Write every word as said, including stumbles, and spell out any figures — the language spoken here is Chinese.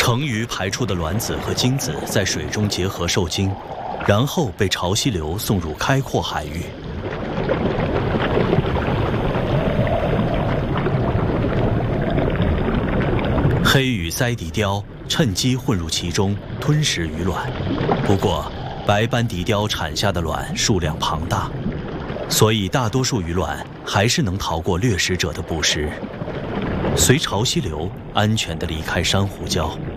成鱼排出的卵子和精子在水中结合受精，然后被潮汐流送入开阔海域。黑羽鳃笛鲷趁机混入其中，吞食鱼卵。不过，白斑笛鲷产下的卵数量庞大，所以大多数鱼卵还是能逃过掠食者的捕食，随潮汐流安全地离开珊瑚礁。